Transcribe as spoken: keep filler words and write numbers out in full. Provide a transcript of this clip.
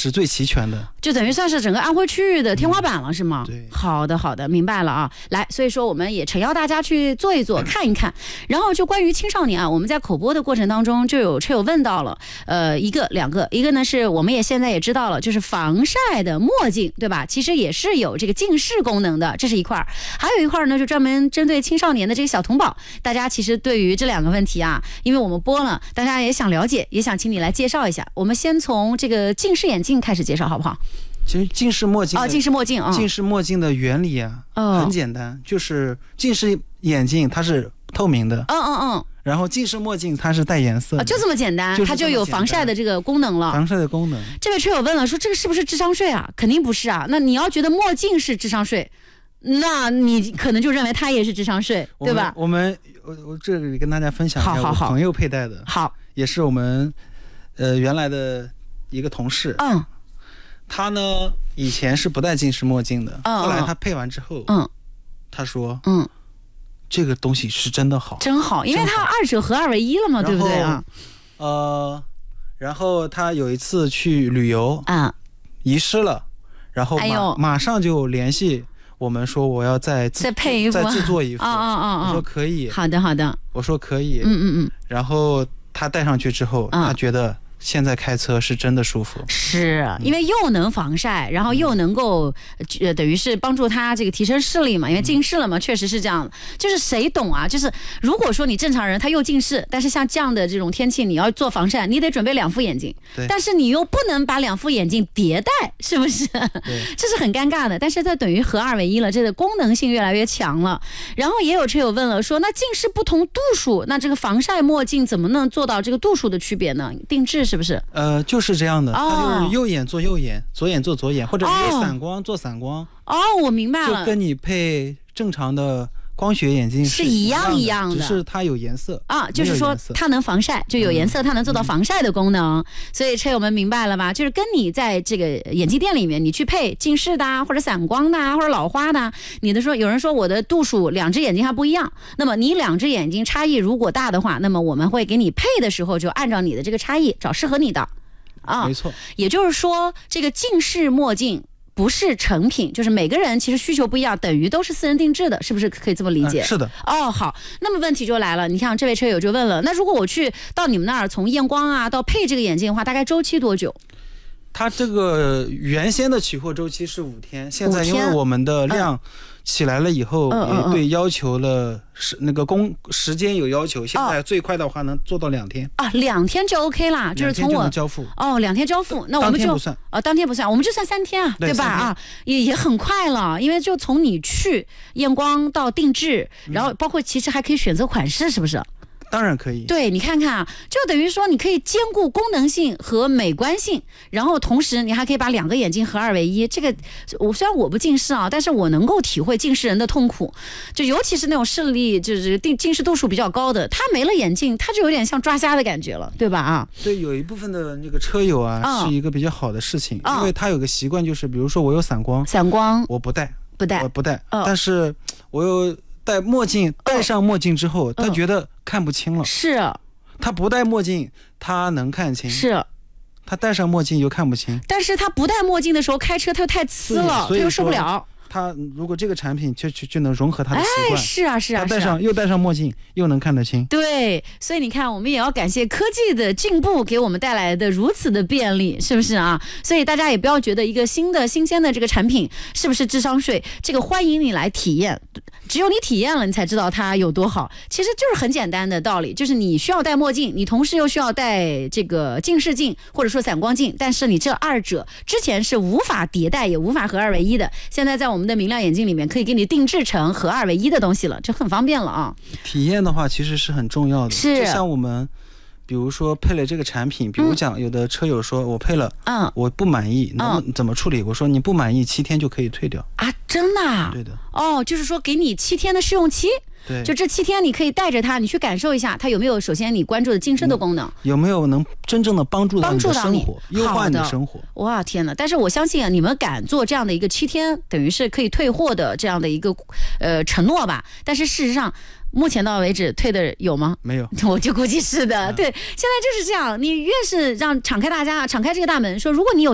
是最齐全的， 就等于算是整个安徽区域的天花板了，嗯、是吗？ 对， 好的好的，明白了啊。来，所以说我们也诚邀大家去做一做，看一看。然后就关于青少年啊，我们在口播的过程当中就有车友问到了，呃，一个两个，一个呢是我们也现在也知道了，就是防晒的墨镜，对吧？其实也是有这个近视功能的，这是一块儿。还有一块呢，就专门针对青少年的这个小童宝，大家其实对于这两个问题啊，因为我们播了，大家也想了解，也想请你来介绍一下。我们先从这个近视眼镜开始介绍，好不好？ 其实近视墨镜啊，近视墨镜啊， 近视墨镜的原理啊，哦、很简单，就是近视眼镜它是透明的， 嗯嗯嗯， 然后近视墨镜它是带颜色的， 啊，就这么简单， 就它就有防晒的这个功能了。 防晒的功能。 这位车友问了，说这个是不是智商税啊？肯定不是啊。那你要觉得墨镜是智商税，那你可能就认为它也是智商税，对吧？ 我们我我这里跟大家分享一下，我朋友佩戴的， 好， 也是我们呃原来的一个同事， 嗯。 他呢以前是不戴近视墨镜的， 嗯、 后来他配完之后， 嗯， 他说， 嗯， 这个东西是真的好， 真好，因为他二者合二为一了嘛，对不对啊？ 呃，然后他有一次去旅游啊， 遗失了，然后马、哎、马上就联系我们说我要再再配一副， 再制作一副， 啊啊啊！ 我说可以， 好的好的， 我说可以， 嗯嗯嗯， 然后他戴上去之后， 啊、 他觉得。现在开车是真的舒服， 是因为又能防晒，然后又能够呃等于是帮助他这个提升视力嘛，因为近视了嘛，确实是这样。就是谁懂啊？就是如果说你正常人他又近视，但是像这样的这种天气你要做防晒，你得准备两副眼镜，但是你又不能把两副眼镜叠戴，是不是？这是很尴尬的。但是它等于合二为一了，这个功能性越来越强了。然后也有车友问了，说那近视不同度数，那这个防晒墨镜怎么能做到这个度数的区别呢？定制是不是？ 呃，就是这样的，哦、它就是右眼做右眼，左眼做左眼，或者是散光、哦、做散光。 哦，我明白了， 就跟你配正常的光学眼镜是一样一样的， 只是它有颜色啊，就是说它能防晒，就有颜色，它能做到防晒的功能。嗯、所以车友们明白了吧？就是跟你在这个眼镜店里面，你去配近视的啊，或者散光的啊，或者老花的，你的说有人说我的度数两只眼睛还不一样，那么你两只眼睛差异如果大的话，那么我们会给你配的时候就按照你的这个差异找适合你的。啊， 没错， 也就是说，这个近视墨镜不是成品，就是每个人其实需求不一样，等于都是私人定制的，是不是可以这么理解？ 嗯、是的。 哦，好，那么问题就来了，你看这位车友就问了，那如果我去到你们那儿，从验光啊到配这个眼镜的话，大概周期多久？ 它这个原先的取货周期是五天，现在因为我们的量起来了以后， 嗯、 也对要求了是那个工时间有要求，现在最快的话能做到两天啊，两天就 OK 啦，就是从我交付哦，两天交付，那我们就当天不算啊，当天不算，我们就算三天啊，对, 对吧？啊，也也很快了，因为就从你去验光到定制，然后包括其实还可以选择款式，是不是？ 当然可以， 对，你看看啊，就等于说你可以兼顾功能性和美观性，然后同时你还可以把两个眼睛合二为一。这个我虽然我不近视啊，但是我能够体会近视人的痛苦，就尤其是那种视力就是近视度数比较高的，他没了眼镜，他就有点像抓瞎的感觉了，对吧？啊， 对，有一部分的那个车友啊，嗯、是一个比较好的事情，嗯、因为他有个习惯，就是比如说我有散光， 散光我不戴， 不戴， 我不戴， 嗯、 但是我有戴墨镜，戴上墨镜之后，嗯、他觉得看不清了， 是。 他不戴墨镜，他能看清。 是， 他戴上墨镜又看不清。 但是他不戴墨镜的时候开车，他又太呲了，他又受不了。 他如果这个产品就就就能融合他的习惯， 哎，是啊是啊， 他戴上又戴上墨镜，又能看得清。 对，所以你看，我们也要感谢科技的进步给我们带来的如此的便利，是不是啊？所以大家也不要觉得一个新的新鲜的这个产品是不是智商税，这个欢迎你来体验，只有你体验了，你才知道它有多好。其实就是很简单的道理，就是你需要戴墨镜，你同时又需要戴这个近视镜或者说散光镜，但是你这二者之前是无法迭代也无法合二为一的，现在在我们的明亮眼镜里面可以给你定制成合二为一的东西了，就很方便了啊。 体验的话其实是很重要的， 是就像我们比如说配了这个产品，比如讲有的车友说我配了，嗯，我不满意，能怎么处理？我说你不满意七天就可以退掉啊，真的啊？ 对的。 哦，就是说给你七天的试用期。 对， 就这七天你可以带着它，你去感受一下它有没有首先你关注的近视的功能， 有没有能真正的帮助到你的生活，优化你的生活。 哇天哪！但是我相信啊，你们敢做这样的一个七天等于是可以退货的这样的一个呃承诺吧，但是事实上目前到为止退的有吗？ 没有， 我就估计是的。对，现在就是这样，你越是让敞开大家敞开这个大门，说如果你有